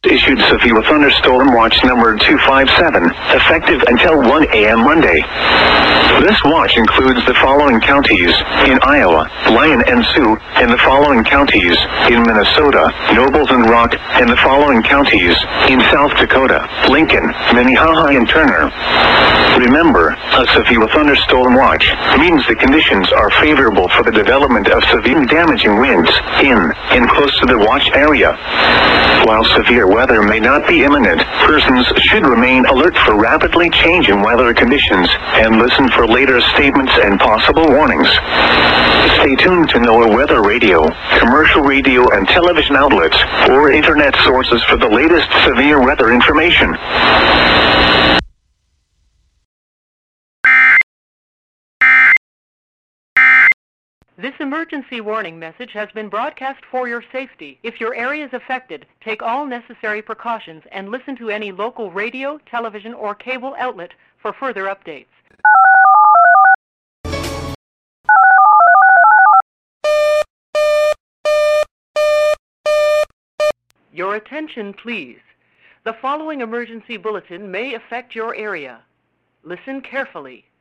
issued severe thunderstorm watch number 257, effective until 1 a.m. Monday. This watch includes the following counties: in Iowa, Lyon and Sioux; in the following counties: in Minnesota, Nobles and Rock; in the following counties: in South Dakota, Lincoln, Minnehaha and Turner. Remember, a severe thunderstorm watch means the conditions are favorable for the development of severe damaging winds in and close to the watch area. While severe weather may not be imminent, persons should remain alert for rapidly changing weather conditions and listen for later statements and possible warnings. Stay tuned to NOAA Weather Radio, commercial radio and television outlets, or internet sources for the latest severe weather information. This emergency warning message has been broadcast for your safety. If your area is affected, take all necessary precautions and listen to any local radio, television, or cable outlet for further updates. Your attention, please. The following emergency bulletin may affect your area. Listen carefully.